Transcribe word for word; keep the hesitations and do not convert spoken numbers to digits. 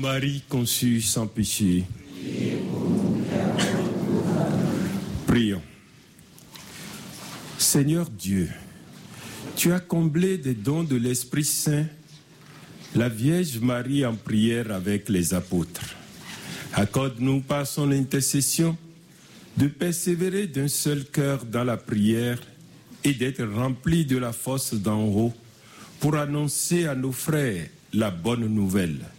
Marie conçue sans péché. Prions. Seigneur Dieu, tu as comblé des dons de l'Esprit Saint la Vierge Marie en prière avec les apôtres. Accorde-nous par son intercession de persévérer d'un seul cœur dans la prière et d'être remplis de la force d'en haut pour annoncer à nos frères la bonne nouvelle.